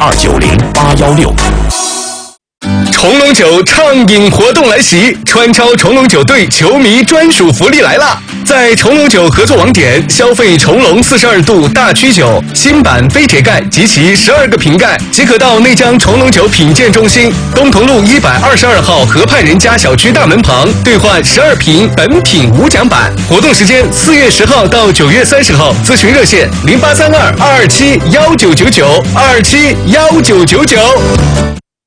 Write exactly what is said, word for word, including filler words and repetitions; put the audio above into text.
二九零八幺六。 重龙酒畅饮活动来袭，川超重龙酒队球迷专属福利来啦！在重龙酒合作网点消费重龙四十二度大曲酒新版非铁盖及其十二个瓶盖，即可到内江重龙酒品鉴中心东同路一百二十二号河畔人家小区大门旁兑换十二瓶本品无奖版。活动时间四月十号到九月三十号，咨询热线零八三二二二七幺九九九二七幺九九九。